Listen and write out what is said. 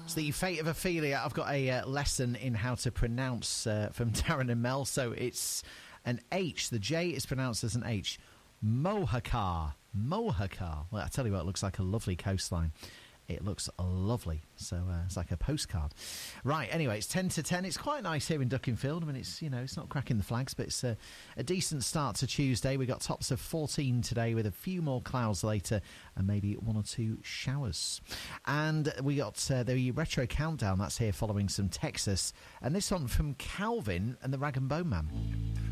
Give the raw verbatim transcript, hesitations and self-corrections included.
It's the fate of Ophelia. I've got a uh, lesson in how to pronounce uh, from Darren and Mel. So it's an H. The J is pronounced as an H. Mohacar. Mohacar. Well, I tell you what, it looks like a lovely coastline. It looks lovely. So uh, it's like a postcard. Right, anyway, it's ten to ten. It's quite nice here in Duckingfield. I mean, it's, you know, it's not cracking the flags, but it's a, a decent start to Tuesday. We got tops of fourteen today with a few more clouds later and maybe one or two showers. And we got uh, the retro countdown that's here following some Texas. And this one from Calvin and the Rag and Bone Man.